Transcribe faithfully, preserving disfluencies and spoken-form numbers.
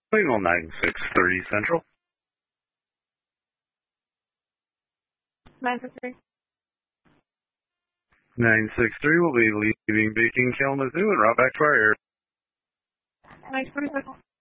Signal nine six three Central. nine six three. nine six three will be leaving Beacon Kalamazoo and route back to our area. nine twenty-six.